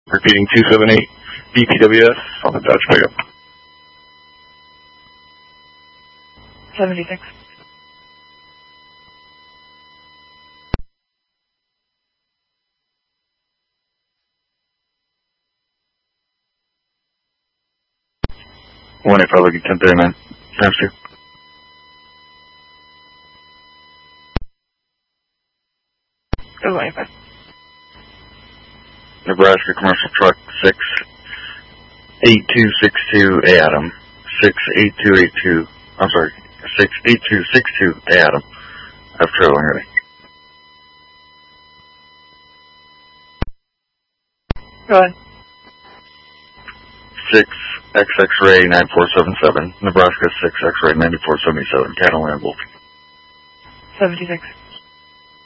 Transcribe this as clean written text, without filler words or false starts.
Repeating 278 BPWS on the Dodge pickup. 76. One eight five looking 1039. Times 2. Go 185. Nebraska commercial truck 68262 A Adam. 68282. I'm sorry. 68262 A Adam. I have trailing ready. Go ahead. 6XX-Ray 9477. Nebraska 6X-Ray 9477. Catalan Wolf. 76.